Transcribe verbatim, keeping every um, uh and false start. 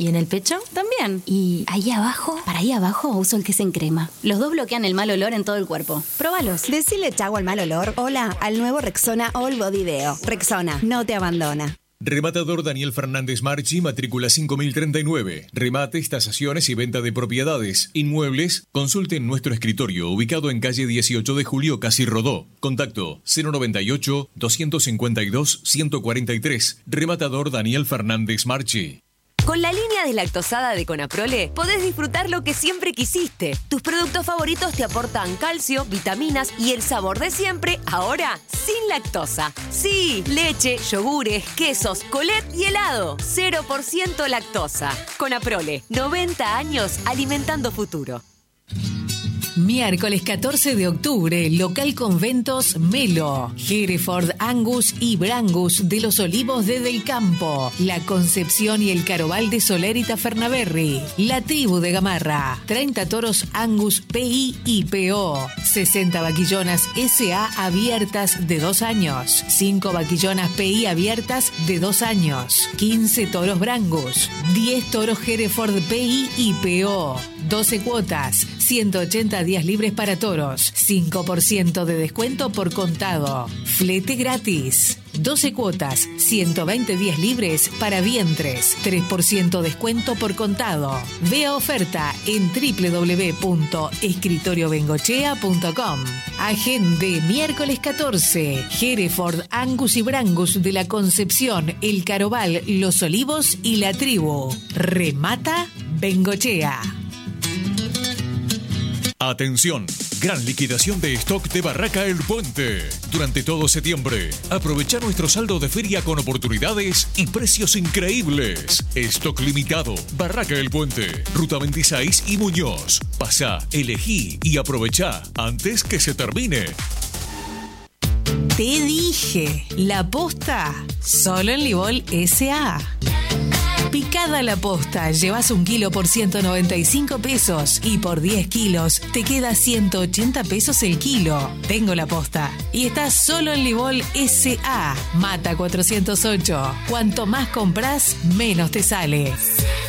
¿Y en el pecho? También. ¿Y ahí abajo? Para ahí abajo uso el que es en crema. Los dos bloquean el mal olor en todo el cuerpo. Próbalos. Decile chau al mal olor. Hola al nuevo Rexona All Body Deo. Rexona, no te abandona. Rematador Daniel Fernández Marchi, matrícula cinco mil treinta y nueve. Remates, tasaciones y venta de propiedades. Inmuebles, consulte en nuestro escritorio, ubicado en calle dieciocho de julio, Casi Rodó. Contacto cero noventa y ocho, doscientos cincuenta y dos, ciento cuarenta y tres. Rematador Daniel Fernández Marchi. Con la línea deslactosada de Conaprole podés disfrutar lo que siempre quisiste. Tus productos favoritos te aportan calcio, vitaminas y el sabor de siempre, ahora sin lactosa. Sí, leche, yogures, quesos, colet y helado. cero por ciento lactosa. Conaprole, noventa años alimentando futuro. Miércoles catorce de octubre, local Conventos Melo, Hereford, Angus y Brangus de los Olivos de Del Campo, La Concepción y el Carobal de Solérita Fernaberry, La Tribu de Gamarra, treinta toros Angus P I y P O, sesenta vaquillonas S A abiertas de dos años, cinco vaquillonas P I abiertas de dos años, quince toros Brangus, diez toros Hereford P I y P O, doce cuotas, ciento ochenta días libres para toros, cinco por ciento de descuento por contado, flete gratis, doce cuotas, ciento veinte días libres para vientres, tres por ciento descuento por contado. Vea oferta en doble u doble u doble u punto escritorio bengochea punto com. Agende miércoles catorce, Hereford, Angus y Brangus de la Concepción, El Carobal, Los Olivos y La Tribu. Remata Bengochea. Atención, gran liquidación de stock de Barraca El Puente. Durante todo septiembre, aprovecha nuestro saldo de feria con oportunidades y precios increíbles. Stock limitado, Barraca El Puente, Ruta veintiséis y Muñoz. Pasá, elegí y aprovechá antes que se termine. Te dije, la posta, solo en Libol S A Picada la posta, llevas un kilo por ciento noventa y cinco pesos y por diez kilos te queda ciento ochenta pesos el kilo. Tengo la posta y estás solo en Libol S A Mata cuatrocientos ocho. Cuanto más compras, menos te sale.